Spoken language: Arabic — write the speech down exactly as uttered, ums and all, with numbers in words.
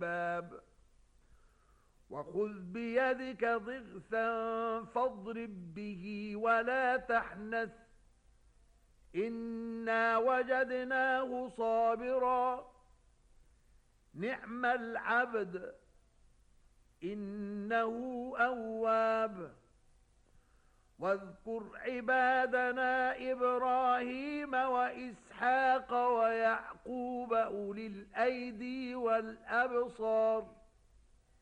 الألباب وخذ بيدك ضغثا فاضرب به ولا تحنث إنا وجدناه صابرا نعم العبد إنه أواب واذكر عبادنا إبراهيم وإسحاق ويعقوب أولي الأيدي والأبصار